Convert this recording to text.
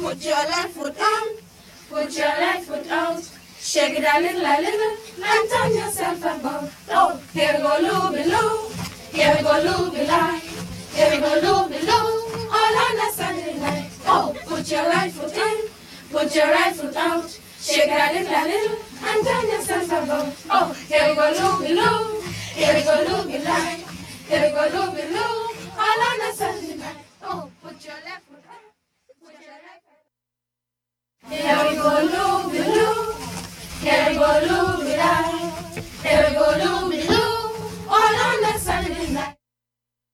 Put your left foot on, put your right foot out. Shake it a little, and turn yourself about. Oh, here we go, looby loo. Here we go, looby lie. Here we go, looby loo. All on a Sunday night. Oh, put your right foot in, put your right foot out. Shake it a little, and turn yourself about. Oh, here we go, looby loo. Here we go, looby lie. Here we go, looby loo. All on a Sunday night. Oh, put your left foot in, put your right foot out. Here we go,